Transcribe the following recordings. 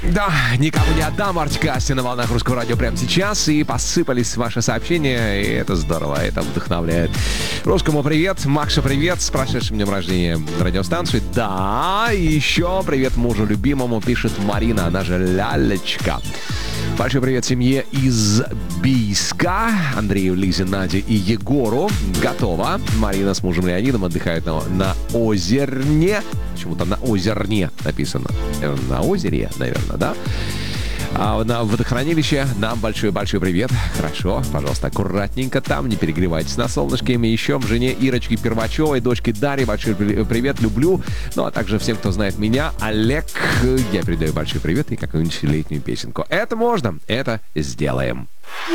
Да, никому не отдам. Артик Асти на волнах Русского радио прямо сейчас. И посыпались ваши сообщения. И это здорово, это вдохновляет. Русскому привет, Максу привет. С прошедшим днем рождения радиостанции. Да, и еще привет мужу любимому, пишет Марина, она же Лялечка. Большой привет семье из Бийска. Андрею, Лизе, Наде и Егору. Готово. Марина с мужем Леонидом отдыхают на Озерне. Почему-то на Озерне написано. На озере, наверное, да? А на водохранилище нам большой-большой привет. Хорошо, пожалуйста, аккуратненько там, не перегревайтесь на солнышке. И еще жене Ирочке Первачевой, дочке Дарье большой привет, люблю. Ну, а также всем, кто знает меня, Олег, я передаю большой привет и какую-нибудь летнюю песенку. Это можно, это сделаем.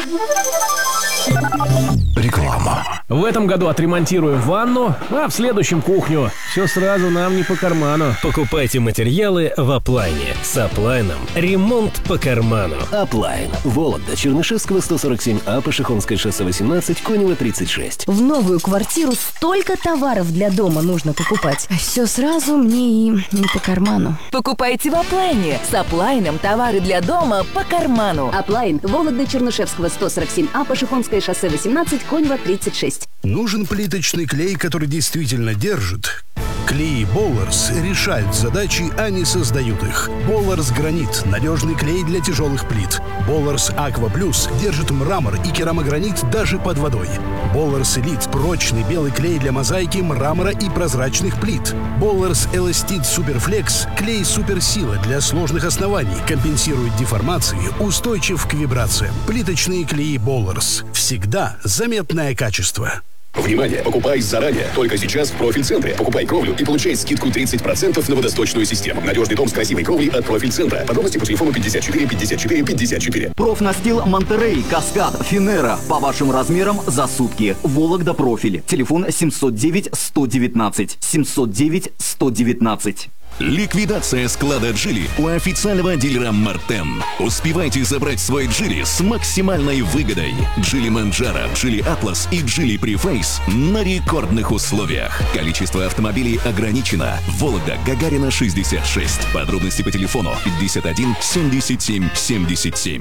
Реклама. В этом году отремонтируем ванну, а в следующем кухню. Все сразу нам не по карману. Покупайте материалы в Аплайне. С Аплайном ремонт по карману. Аплайн. Вологда, Чернышевского, 147А, Пашихонское шоссе 18, Конева, 36. В новую квартиру столько товаров для дома нужно покупать. А все сразу мне и не по карману. Покупайте в Аплайне. С Аплайном товары для дома по карману. Аплайн. Вологда, Чернышевского, 147А, Пашихонское шоссе 18, Конева, 36. Нужен плиточный клей, который действительно держит. Клей Болларс решают задачи, а не создают их. Болларс Гранит – надежный клей для тяжелых плит. Болларс Аква Плюс держит мрамор и керамогранит даже под водой. Болларс Элит – прочный белый клей для мозаики, мрамора и прозрачных плит. Болларс Эластит Суперфлекс – клей суперсила для сложных оснований, компенсирует деформации, устойчив к вибрациям. Плиточные клеи Болларс. Всегда заметное качество. Внимание! Покупай заранее. Только сейчас в Профиль-центре. Покупай кровлю и получай скидку 30% на водосточную систему. Надежный дом с красивой кровлей от Профиль-центра. Подробности по телефону 54 54 54. Профнастил Монтерей, Каскад, Финера. По вашим размерам за сутки. Вологда Профиль. Телефон 709 119. 709 119. Ликвидация склада Джили у официального дилера Мартен. Успевайте забрать свой Джили с максимальной выгодой. Джили Манджаро, Джили Атлас и Джили Префейс на рекордных условиях. Количество автомобилей ограничено. Вологда, Гагарина, 66. Подробности по телефону 51 77 77.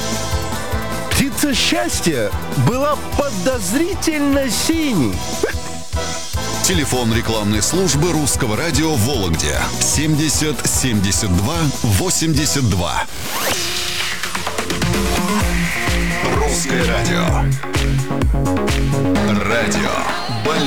Птица счастья была подозрительно синей. Телефон рекламной службы Русского радио в Вологде 70 72 82. Русское радио. Радио